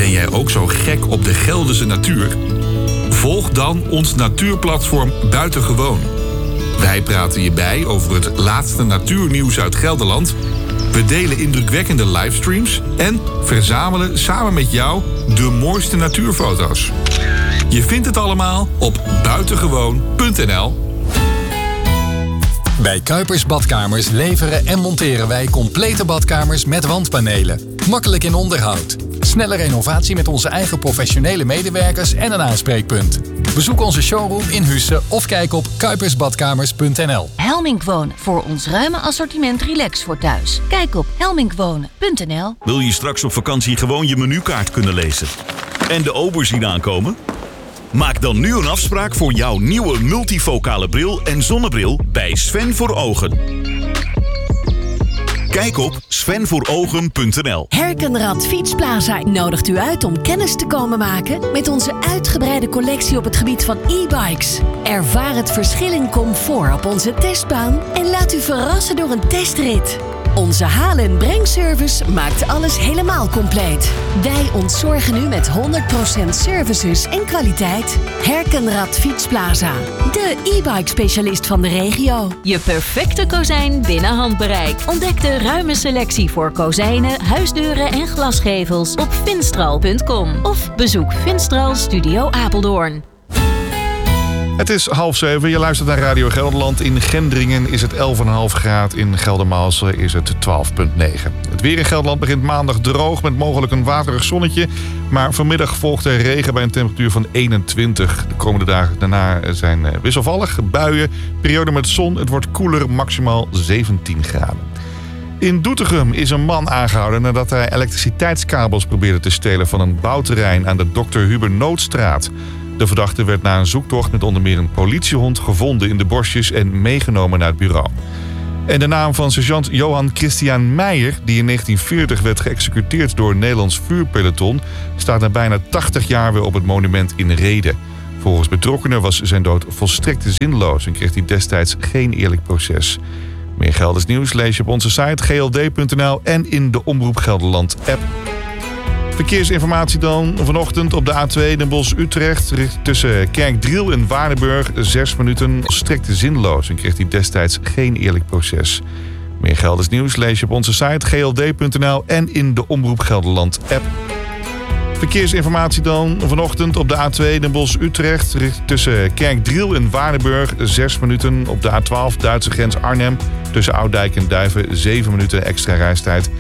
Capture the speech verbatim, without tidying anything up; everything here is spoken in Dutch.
Ben jij ook zo gek op de Gelderse natuur? Volg dan ons natuurplatform Buitengewoon. Wij praten je bij over het laatste natuurnieuws uit Gelderland. We delen indrukwekkende livestreams en verzamelen samen met jou de mooiste natuurfoto's. Je vindt het allemaal op buitengewoon punt n l. Bij Kuipers Badkamers leveren en monteren wij complete badkamers met wandpanelen. Makkelijk in onderhoud. Snelle renovatie met onze eigen professionele medewerkers en een aanspreekpunt. Bezoek onze showroom in Husse of kijk op kuipersbadkamers punt n l. Helmink Wonen, voor ons ruime assortiment relax voor thuis. Kijk op helminkwonen punt n l. Wil je straks op vakantie gewoon je menukaart kunnen lezen en de ober zien aankomen? Maak dan nu een afspraak voor jouw nieuwe multifocale bril en zonnebril bij Sven voor Ogen. Kijk op sven voor ogen punt n l. Herkenrad Fietsplaza nodigt u uit om kennis te komen maken met onze uitgebreide collectie op het gebied van e-bikes. Ervaar het verschil in comfort op onze testbaan en laat u verrassen door een testrit. Onze haal- en brengservice maakt alles helemaal compleet. Wij ontzorgen u met honderd procent services en kwaliteit. Herkenrad Fietsplaza, de e-bike specialist van de regio. Je perfecte kozijn binnen handbereik. Ontdek de ruime selectie voor kozijnen, huisdeuren en glasgevels op finstral punt com. Of bezoek Finstral Studio Apeldoorn. Het is half zeven, je luistert naar Radio Gelderland. In Gendringen is het elf komma vijf graden, in Geldermalsen is het twaalf komma negen. Het weer in Gelderland begint maandag droog met mogelijk een waterig zonnetje. Maar vanmiddag volgt er regen bij een temperatuur van eenentwintig. De komende dagen daarna zijn wisselvallig, buien, periode met zon. Het wordt koeler, maximaal zeventien graden. In Doetinchem is een man aangehouden nadat hij elektriciteitskabels probeerde te stelen van een bouwterrein aan de dokter Huber Noodstraat. De verdachte werd na een zoektocht met onder meer een politiehond gevonden in de bosjes en meegenomen naar het bureau. En de naam van sergeant Johan Christian Meijer, die in negentien veertig werd geëxecuteerd door een Nederlands vuurpeloton, staat na bijna tachtig jaar weer op het monument in Rheden. Volgens betrokkenen was zijn dood volstrekt zinloos en kreeg hij destijds geen eerlijk proces. Meer Gelders nieuws lees je op onze site g l d punt n l en in de Omroep Gelderland app. Verkeersinformatie dan vanochtend op de A twee Den Bosch-Utrecht tussen Kerkdriel en Waardenburg. Zes minuten strekte zinloos en kreeg hij destijds geen eerlijk proces. Meer Gelders nieuws lees je op onze site g l d punt n l en in de Omroep Gelderland app. Verkeersinformatie dan vanochtend op de A twee Den Bosch-Utrecht tussen Kerkdriel en Waardenburg. Zes minuten op de A twaalf Duitse grens Arnhem tussen Oudijk en Duiven. Zeven minuten extra reistijd.